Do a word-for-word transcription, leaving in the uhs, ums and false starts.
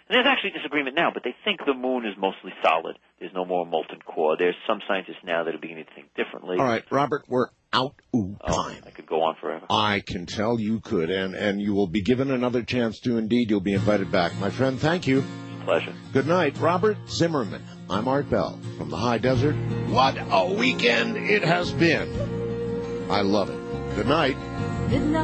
And there's actually disagreement now, but they think the moon is mostly solid. There's no more molten core. There's some scientists now that are beginning to think differently. All right, Robert, we're out of time. Oh, I could go on forever. I can tell you could, and, and you will be given another chance to. Indeed, you'll be invited back. My friend, thank you. Pleasure. Good night, Robert Zimmerman. I'm Art Bell from the High Desert. What a weekend it has been. I love it. Good night. Good night.